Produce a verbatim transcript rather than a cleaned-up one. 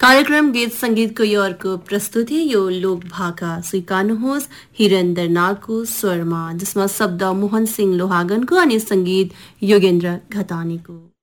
कार्यक्रम गीत संगीतको यो अर्को प्रस्तुति यो लोक भाका स्वीकार्नुहोस् हिरेन दर्नालको स्वरमा, जसमा शब्द मोहन सिंह लोहागनको अनि संगीत योगेन्द्र घतानीको।